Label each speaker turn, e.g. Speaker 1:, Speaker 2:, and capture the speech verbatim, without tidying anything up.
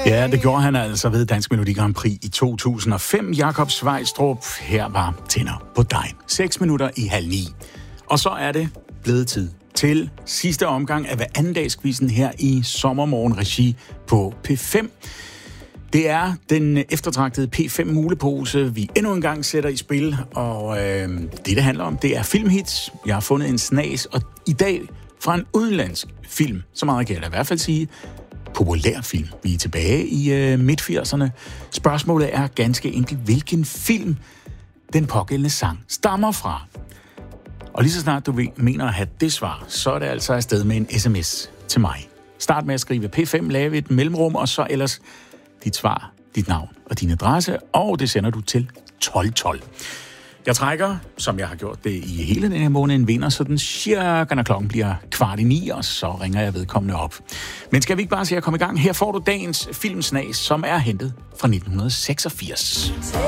Speaker 1: Ja, det gjorde han altså ved Dansk Melodi Grand Prix i to tusind og fem. Jakob Sveistrup, her var Tænder på dig. Seks minutter i halv ni. Og så er det blevet tid til sidste omgang af hver anden dagskvisten her i Sommermorgen-regi på P fem. Det er den eftertragtede P fem mulepose, vi endnu en gang sætter i spil, og øh, det, det handler om, det er filmhits. Jeg har fundet en snas, og i dag fra en udenlandsk film, så meget kan jeg da i hvert fald sige, populærfilm. Vi er tilbage i øh, midt-firserne. Spørgsmålet er ganske enkelt, hvilken film den pågældende sang stammer fra. Og lige så snart du mener at have det svar, så er det altså afsted med en sms til mig. Start med at skrive P fem, lave et mellemrum, og så ellers dit svar, dit navn og din adresse, og det sender du til tolv tolv. Jeg trækker, som jeg har gjort det i hele den her måned, en vinder, så den cirka, når klokken bliver kvart i ni, og så ringer jeg vedkommende op. Men skal vi ikke bare se at komme i gang? Her får du dagens filmsnas, som er hentet fra nitten seksogfirs.